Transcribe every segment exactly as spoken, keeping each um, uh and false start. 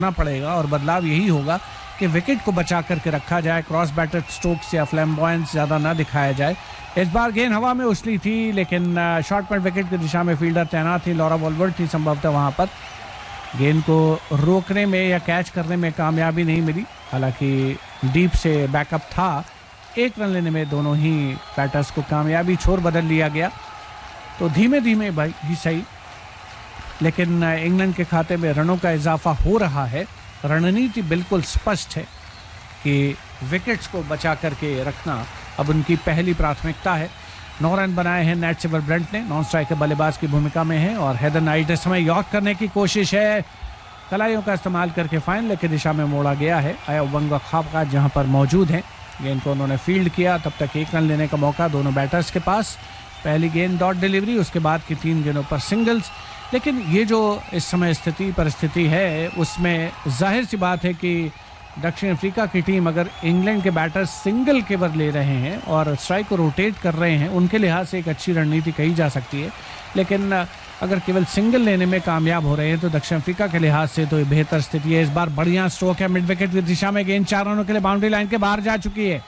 पड़ेगा और बदलाव यही होगा कि विकेट को बचा करके रखा जाए, क्रॉस बैटर स्ट्रोक्स या फ्लैम्बॉयंस ज़्यादा ना दिखाया जाए। इस बार गेंद हवा में उछली थी, लेकिन शॉर्ट पॉइंट विकेट की दिशा में फील्डर तैनात थी, लॉरा वॉलवर्थ थी संभवतः वहाँ पर। गेंद को रोकने में या कैच करने में कामयाबी नहीं मिली, हालांकि डीप से बैकअप था। एक रन लेने में दोनों ही बैटर्स को कामयाबी छोर बदल लिया गया। तो धीमे धीमे भाई ही सही, लेकिन इंग्लैंड के खाते में रनों का इजाफा हो रहा है। रणनीति बिल्कुल स्पष्ट है कि विकेट्स को बचा करके रखना अब उनकी पहली प्राथमिकता है। नौ रन बनाए हैं नैट सिवर ब्रंट ने, नॉन स्ट्राइकर बल्लेबाज की भूमिका में है, और हेदर नाइट इस समय यॉर्क करने की कोशिश है। कलाइयों का इस्तेमाल करके फाइनल की दिशा में मोड़ा गया है। आयोबंगा खाका जहां पर मौजूद हैं, गेंद को उन्होंने फील्ड किया। तब तक एक रन लेने का मौका दोनों बैटर्स के पास। पहली गेंद डॉट डिलीवरी, उसके बाद की तीन गेंदों पर सिंगल्स। लेकिन ये जो इस समय स्थिति परिस्थिति है, उसमें जाहिर सी बात है कि दक्षिण अफ्रीका की टीम अगर इंग्लैंड के बैटर्स सिंगल केवल ले रहे हैं और स्ट्राइक को रोटेट कर रहे हैं, उनके लिहाज से एक अच्छी रणनीति कही जा सकती है। लेकिन अगर केवल सिंगल लेने में कामयाब हो रहे हैं तो दक्षिण अफ्रीका के लिहाज से तो बेहतर स्थिति है। इस बार बढ़िया स्ट्रोक है मिड विकेट की दिशा में, गेंद चार रनों के लिए बाउंड्री लाइन के बाहर जा चुकी है।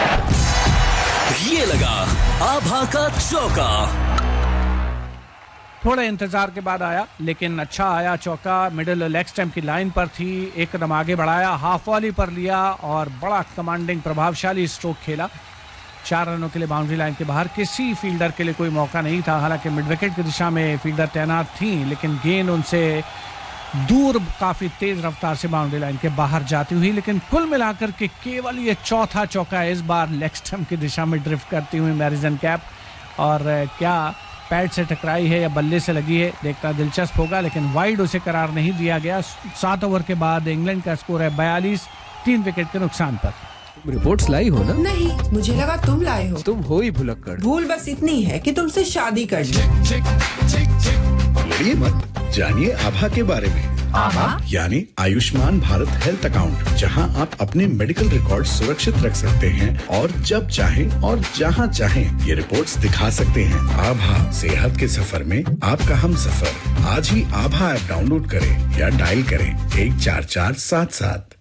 ये लगा आभा का चौका। थोड़े इंतजार के बाद आया, लेकिन अच्छा आया चौका। मिडिल लेग स्टंप की लाइन पर थी, एक कदम आगे बढ़ाया, हाफ वॉली पर लिया और बड़ा कमांडिंग प्रभावशाली स्ट्रोक खेला। चार रनों के लिए बाउंड्री लाइन के बाहर। किसी फील्डर के लिए कोई मौका नहीं था, हालांकि मिड विकेट की दिशा में फील्डर तैनात थी, लेकिन गेंद उनसे दूर काफी तेज रफ्तार से बाउंड्री लाइन के बाहर जाती हुई। लेकिन कुल मिलाकर के केवल ये चौथा चौका इस बार लेग स्टंप की दिशा में ड्रिफ्ट करती हुई मैरिजन कैप, और क्या पैड से टकराई है या बल्ले से लगी है देखना दिलचस्प होगा, लेकिन वाइड उसे करार नहीं दिया गया। सात ओवर के बाद इंग्लैंड का स्कोर है बयालीस, तीन विकेट के नुकसान पर। तुम रिपोर्ट्स लाई हो ना? नहीं, मुझे लगा तुम लाए हो। तुम हो ही भुलक्कड़। भूल बस इतनी है कि तुमसे शादी कर ली। लड़िए मत, जानिए आभा के बारे में। आभा यानी आयुष्मान भारत हेल्थ अकाउंट, जहां आप अपने मेडिकल रिकॉर्ड सुरक्षित रख सकते हैं और जब चाहें और जहां चाहें ये रिपोर्ट्स दिखा सकते हैं। आभा, सेहत के सफर में आपका हम सफर। आज ही आभा ऐप डाउनलोड करें या डायल करें एक चार चार सात सात।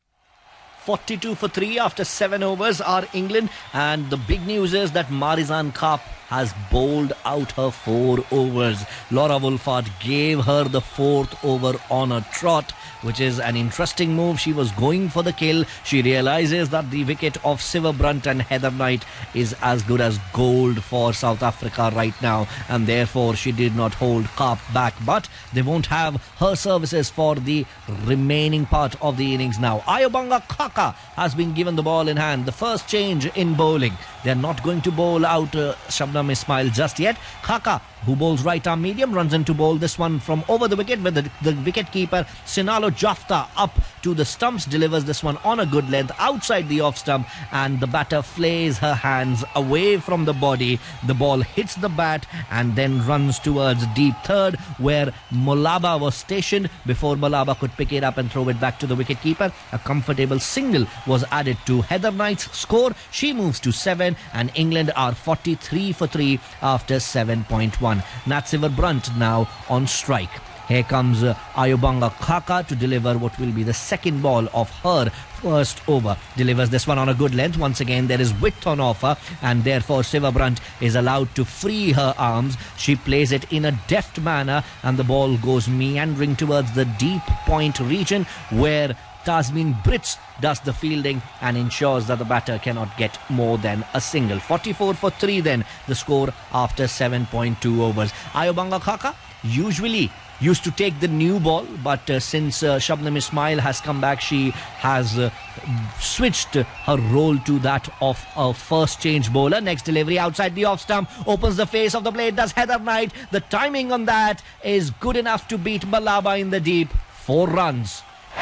forty-two for three after seven overs are England, and the big news is that Marizanne Kapp has bowled out her four overs. Laura Wolford gave her the fourth over on a trot, which is an interesting move. She was going for the kill. She realizes that the wicket of Siver Brunt and Heather Knight is as good as gold for South Africa right now, and therefore she did not hold Kapp back. But they won't have her services for the remaining part of the innings now. Ayobanga Khaka has been given the ball in hand. The first change in bowling. They are not going to bowl out uh, Shabnam Ismail just yet. Khaka, who bowls right arm medium, runs in to bowl this one from over the wicket with the, the wicket keeper Sinalo Jafta up to the stumps, delivers this one on a good length outside the off stump, and the batter flays her hands away from the body. The ball hits the bat and then runs towards deep third, where Molaba was stationed before Molaba could pick it up and throw it back to the wicket keeper. A comfortable single was added to Heather Knight's score. She moves to seven, and England are forty-three for three after seven point one. Nat Siver Brunt now on strike. Here comes uh, Ayobanga Khaka to deliver what will be the second ball of her first over. Delivers this one on a good length. Once again, there is width on offer, and therefore Siver Brunt is allowed to free her arms. She plays it in a deft manner, and the ball goes meandering towards the deep point region, where Tasmin Brits does the fielding and ensures that the batter cannot get more than a single. forty-four for three then the score after seven point two overs. Ayobanga Khaka usually used to take the new ball, but uh, since uh, Shabnam Ismail has come back, she has uh, switched her role to that of a first change bowler. Next delivery outside the off stump, opens the face of the blade, does Heather Knight. The timing on that is good enough to beat Malaba in the deep. Four runs.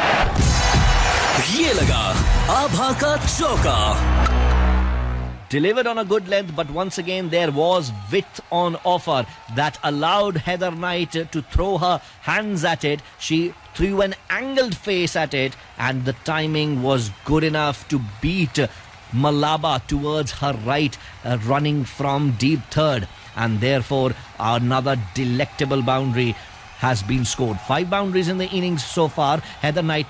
ये लगा आभा का चौका. Delivered on a good length, but once again there was width on offer that allowed Heather Knight to throw her hands at it. She threw an angled face at it, and the timing was good enough to beat Malaba towards her right, uh, running from deep third, and therefore another delectable boundary has been scored. Five boundaries in the innings so far. Heather Knight